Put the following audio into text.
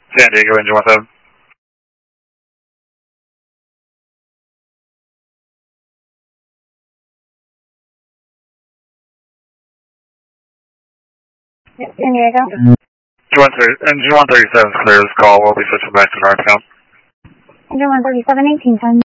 San Diego, engine 17. San Diego. Engine 137 clears call. We'll be switching back to North Count. Engine 137, 1810.